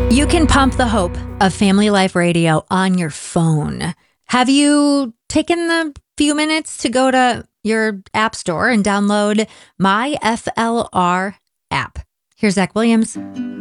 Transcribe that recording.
You can pump the hope of Family Life Radio on your phone. Have you taken the few minutes to go to your app store and download my FLR app? Here's Zach Williams.